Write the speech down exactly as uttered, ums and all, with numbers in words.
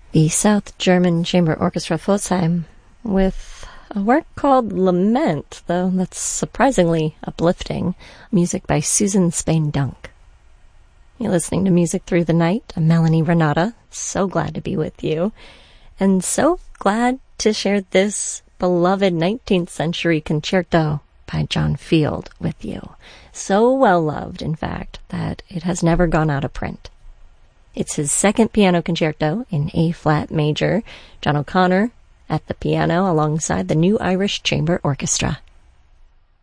The South German Chamber Orchestra Pforzheim with a work called Lament, though that's surprisingly uplifting, music by Susan Spain-Dunk. You're listening to Music Through the Night. I'm Melanie Renata. So glad to be with you, and so glad to share this beloved nineteenth century concerto by John Field with you. So well loved, in fact, that it has never gone out of print. It's his second piano concerto in A-flat major. John O'Connor at the piano alongside the New Irish Chamber Orchestra.